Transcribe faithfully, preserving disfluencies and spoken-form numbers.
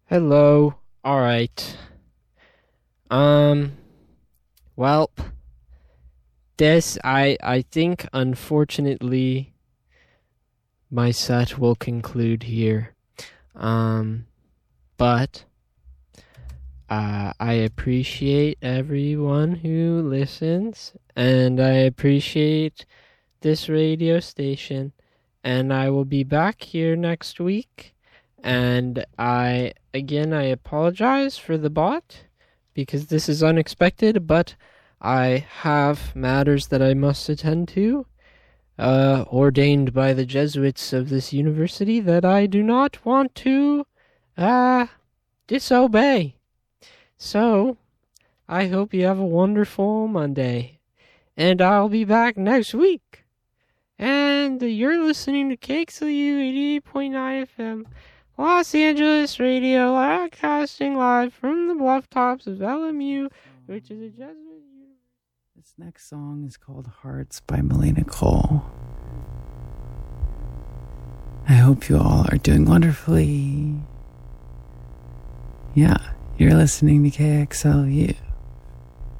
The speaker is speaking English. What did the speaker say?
Hello. All right. Um. Well, this I I think unfortunately my set will conclude here. Um, but uh, I appreciate everyone who listens, and I appreciate this radio station, and I will be back here next week. And I again I apologize for the bot because this is unexpected, but I have matters that I must attend to, uh, ordained by the Jesuits of this university that I do not want to, uh, disobey. So, I hope you have a wonderful Monday, and I'll be back next week. And you're listening to K X L U eighty-eight point nine F M, Los Angeles Radio, broadcasting live from the bluff tops of L M U, which is a Jesuit university. This next song is called Hearts by Melina Cole. I hope you all are doing wonderfully. Yeah, you're listening to K X L U.